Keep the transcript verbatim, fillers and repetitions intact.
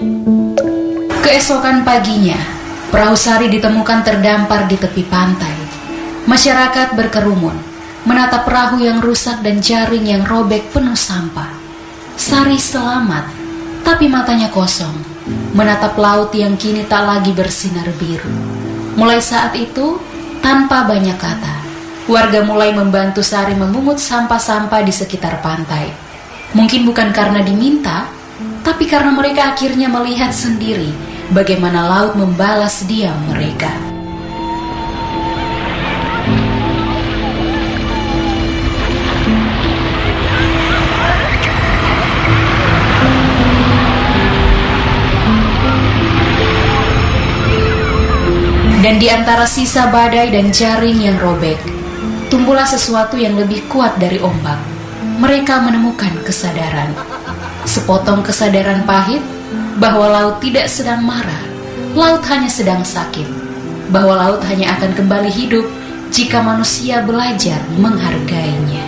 Keesokan paginya, perahu Sari ditemukan terdampar di tepi pantai. Masyarakat berkerumun, menatap perahu yang rusak dan jaring yang robek penuh sampah. Sari selamat, tapi matanya kosong, menatap laut yang kini tak lagi bersinar biru. Mulai saat itu, tanpa banyak kata, warga mulai membantu Sari memungut sampah-sampah di sekitar pantai. Mungkin bukan karena diminta, tapi karena mereka akhirnya melihat sendiri bagaimana laut membalas diam mereka. Dan di antara sisa badai dan jaring yang robek, tumbuhlah sesuatu yang lebih kuat dari ombak. Mereka menemukan kesadaran. Sepotong kesadaran pahit bahwa laut tidak sedang marah, laut hanya sedang sakit, bahwa laut hanya akan kembali hidup jika manusia belajar menghargainya.